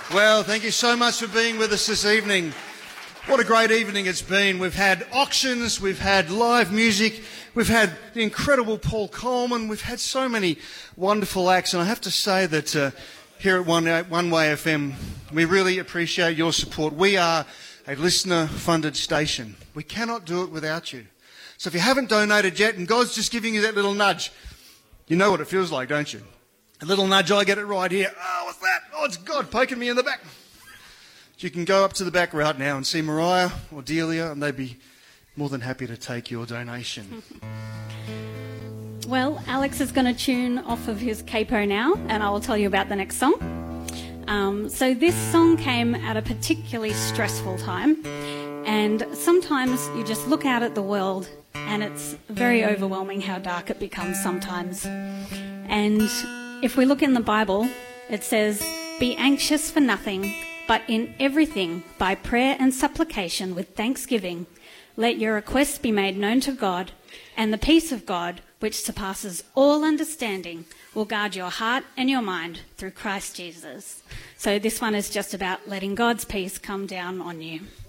Well, thank you so much for being with us this evening. What a great evening it's been. We've had auctions, we've had live music, we've had the incredible Paul Coleman, we've had so many wonderful acts, and I have to say that here at One Way FM, we really appreciate your support. We are a listener-funded station. We cannot do it without you. So if you haven't donated yet, and God's just giving you that little nudge, you know what it feels like, don't you? A little nudge, I get it right here. Oh, what's that? Oh, it's God poking me in the back. You can go up to the back right now and see Mariah or Delia, and they'd be more than happy to take your donation. Well, Alex is going to tune off of his capo now, and I will tell you about the next song. So this song came at a particularly stressful time, and sometimes you just look out at the world and it's very overwhelming how dark it becomes sometimes. And if we look in the Bible, it says, "Be anxious for nothing, but in everything, by prayer and supplication with thanksgiving, let your requests be made known to God, and the peace of God, which surpasses all understanding, will guard your heart and your mind through Christ Jesus." So this one is just about letting God's peace come down on you.